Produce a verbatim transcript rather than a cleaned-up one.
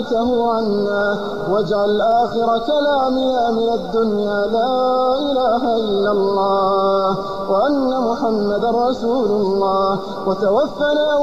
عنا واجعل آخر كلامنا من الدنيا لا إله إلا الله وأن محمد رسول الله وتوفنا